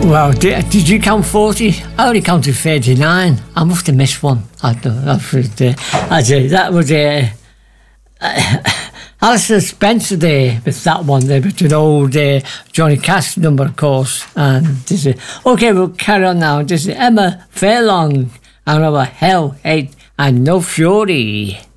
Well, did you count 40? I only counted 39. I must have missed one. That was Alistair Spencer there with that one there, with an old Johnny Cash number, of course. And this is, okay, we'll carry on now. This is Emma Fairlong and our Hell, Hate and No Fury.